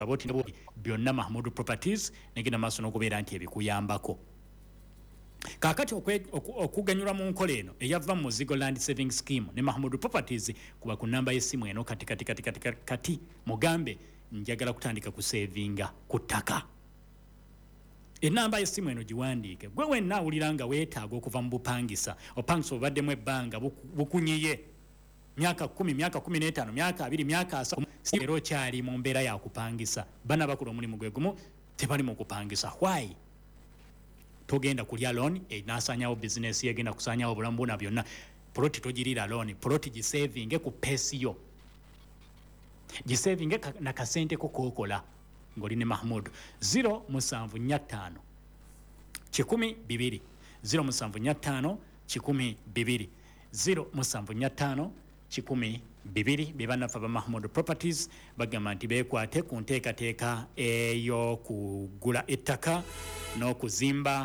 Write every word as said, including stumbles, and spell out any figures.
aboti byonna Mahmood Properties negina maso n'okubeera nti ebikuyambako. Kakati okuganyula mu nkola eno eyava mu Muzigo Land Saving Scheme ne Mahmood Properties kuba ku namba y'essimu eno kati kati kati kati kati mugambe njagala kutandika ku savinga ku ttaka. Enamba y'essimu eno giwandiike. Gwe wenna awuliranga weetaaga okuva mu bupangisa opangisa obaddemu ebbanga bukunyiye myaka kumi myaka kumi n'etaano myaka abiri myaka asatu era okyali mu mbeera ya kupangisa bana bakola omulimu gwe gumu tebali mu kupangisa. Why? Togenda kulya loan enasanyawo business yegenda kusanyawo obulamu bwonna byonna. Ploti togirira loan, ploti gisavinge ku pesiyo, gisavinge na kasente ko kokola ngoli ne Mahmood. zero musanvu nnya ttaano kikumi bibiri zero musanvu nnya ttaano kikumi bibiri zero musanvu nnya ttaano kikumi bibiri bebanafa ba Mahmood Properties bagamba nti beekwate ku nteekateeka ey'okugula ettaka n'okuzimba